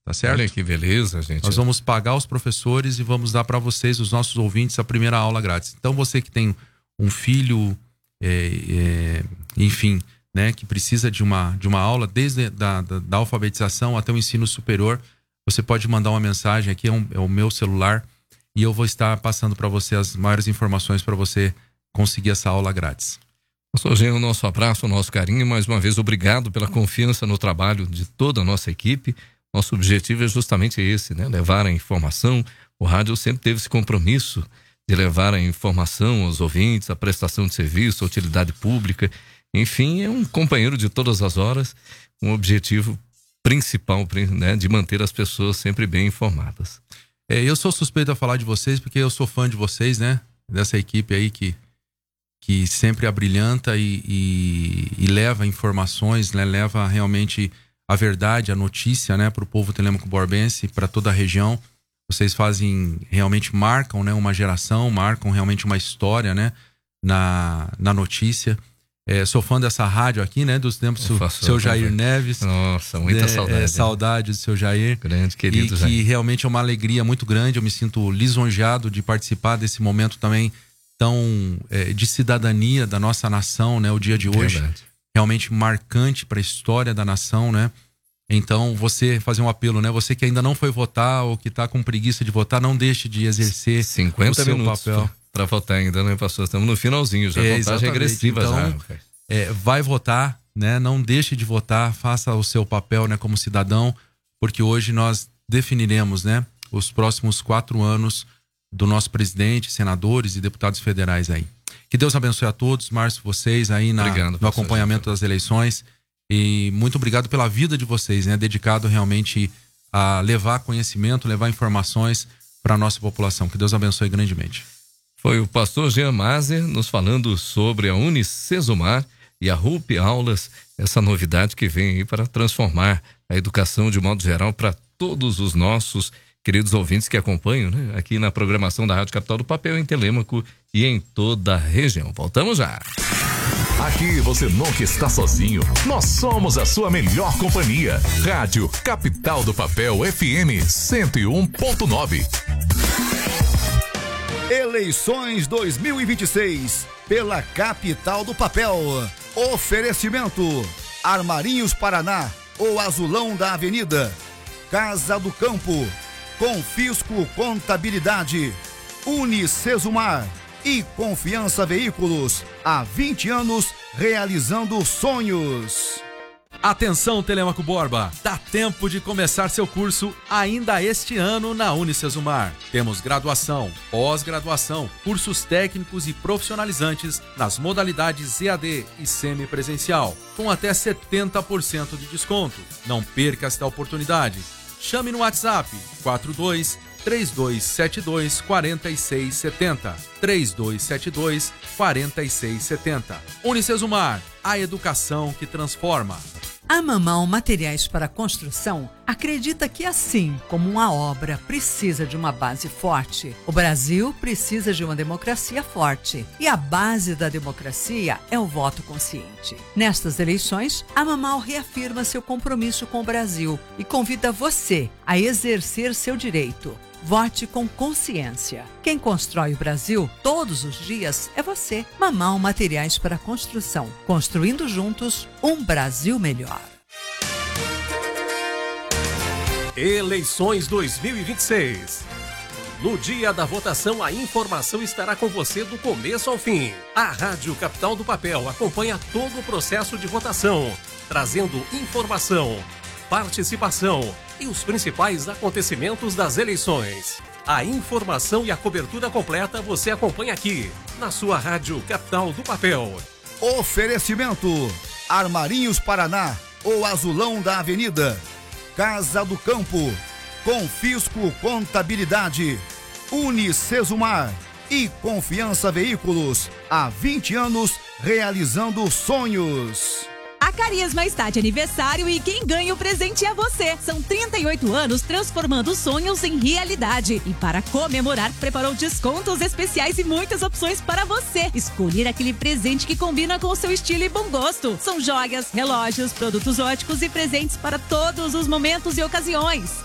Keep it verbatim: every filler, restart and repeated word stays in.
tá certo? Olha que beleza, gente. Nós vamos pagar os professores e vamos dar para vocês, os nossos ouvintes, a primeira aula grátis. Então você que tem um filho, é, é, enfim, né, que precisa de uma, de uma aula, desde da, da, da alfabetização até o ensino superior, você pode mandar uma mensagem aqui, é, um, é o meu celular, e eu vou estar passando para você as maiores informações para você conseguir essa aula grátis. Pastor Jean, o nosso abraço, o nosso carinho, mais uma vez obrigado pela confiança no trabalho de toda a nossa equipe. Nosso objetivo é justamente esse, né? Levar a informação. O rádio sempre teve esse compromisso de levar a informação aos ouvintes, a prestação de serviço, a utilidade pública. Enfim, é um companheiro de todas as horas, um objetivo principal, né, de manter as pessoas sempre bem informadas. É, eu sou suspeito a falar de vocês porque eu sou fã de vocês, né? Dessa equipe aí que, que sempre abrilhanta e, e, e leva informações, né? Leva realmente a verdade, a notícia, né? Para o povo telêmaco-borbense, para toda a região. Vocês fazem, realmente marcam, né? Uma geração, marcam realmente uma história, né? Na, na notícia. É, sou fã dessa rádio aqui, né? Dos tempos do seu Jair Neves. Nossa, muita é, saudade. É, saudade do seu Jair. Grande, querido E Jair. que realmente é uma alegria muito grande. Eu me sinto lisonjeado de participar desse momento também tão é, de cidadania da nossa nação, né? O dia de hoje. Verdade. Realmente marcante para a história da nação, né? Então, você fazer um apelo, né? Você que ainda não foi votar ou que está com preguiça de votar, não deixe de exercer cinquenta o seu minutos papel. Para votar ainda, né, pastor? Estamos no finalzinho, já É, contagem regressiva então, já. É, vai votar, né? Não deixe de votar, faça o seu papel, né, como cidadão, porque hoje nós definiremos, né, os próximos quatro anos do nosso presidente, senadores e deputados federais aí. Que Deus abençoe a todos, Márcio, vocês aí na, Obrigado, no acompanhamento das eleições, e muito obrigado pela vida de vocês, né? Dedicado realmente a levar conhecimento, levar informações para a nossa população. Que Deus abençoe grandemente. Foi o pastor Jean Mazer nos falando sobre a Unicesumar e a R U P Aulas, essa novidade que vem aí para transformar a educação de modo geral para todos os nossos queridos ouvintes que acompanham, né, aqui na programação da Rádio Capital do Papel, em Telêmaco e em toda a região. Voltamos já. Aqui você nunca está sozinho. Nós somos a sua melhor companhia. Rádio Capital do Papel F M cento e um ponto nove. Eleições dois mil e vinte e seis pela Capital do Papel. Oferecimento: Armarinhos Paraná, o azulão da avenida. Casa do Campo, Confisco Contabilidade, Unicesumar e Confiança Veículos. Há vinte anos realizando sonhos. Atenção, Telêmaco Borba! Dá tempo de começar seu curso ainda este ano na Unicesumar. Temos graduação, pós-graduação, cursos técnicos e profissionalizantes nas modalidades E A D e semipresencial, com até setenta por cento de desconto. Não perca esta oportunidade. Chame no WhatsApp quatro dois três dois sete dois quatro seis sete zero, três dois sete dois quatro seis sete zero. Unicesumar, a educação que transforma. A Mamão Materiais para Construção acredita que, assim como uma obra precisa de uma base forte, o Brasil precisa de uma democracia forte. E a base da democracia é o voto consciente. Nestas eleições, a Mamão reafirma seu compromisso com o Brasil e convida você a exercer seu direito. Vote com consciência. Quem constrói o Brasil todos os dias é você. Mamão Materiais para Construção. Construindo juntos um Brasil melhor. Eleições dois mil e vinte e seis. No dia da votação, a informação estará com você do começo ao fim. A Rádio Capital do Papel acompanha todo o processo de votação, trazendo informação, participação e os principais acontecimentos das eleições. A informação e a cobertura completa você acompanha aqui, na sua Rádio Capital do Papel. Oferecimento: Armarinhos Paraná, o azulão da avenida. Casa do Campo, Confisco Contabilidade, Unicesumar e Confiança Veículos. Há vinte anos realizando sonhos. A Carisma está de aniversário e quem ganha o presente é você. São trinta e oito anos transformando sonhos em realidade. E para comemorar, preparou descontos especiais e muitas opções para você escolher aquele presente que combina com o seu estilo e bom gosto. São joias, relógios, produtos óticos e presentes para todos os momentos e ocasiões.